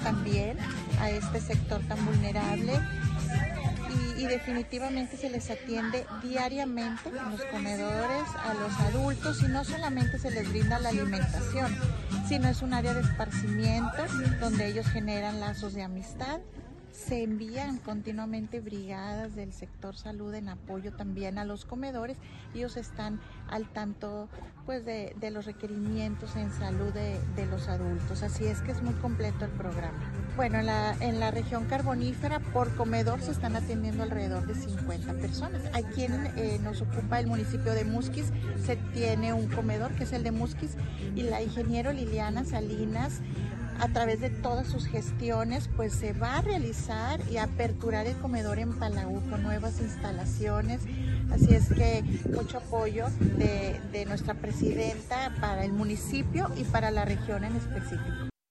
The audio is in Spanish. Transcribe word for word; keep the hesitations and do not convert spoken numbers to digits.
también a este sector tan vulnerable. Y, y definitivamente se les atiende diariamente en los comedores a los adultos, y no solamente se les brinda la alimentación, sino es un área de esparcimiento donde ellos generan lazos de amistad. Se envían continuamente brigadas del sector salud en apoyo también a los comedores. Ellos están al tanto pues de, de los requerimientos en salud de, de los adultos, así es que es muy completo el programa. Bueno, en la, en la región carbonífera por comedor se están atendiendo alrededor de cincuenta personas. Aquí en, eh, nos ocupa el municipio de Musquis, se tiene un comedor que es el de Musquis, y la ingeniero Liliana Salinas, a través de todas sus gestiones, pues se va a realizar y aperturar el comedor en Palau con nuevas instalaciones. Así es que mucho apoyo de, de nuestra presidenta para el municipio y para la región en específico.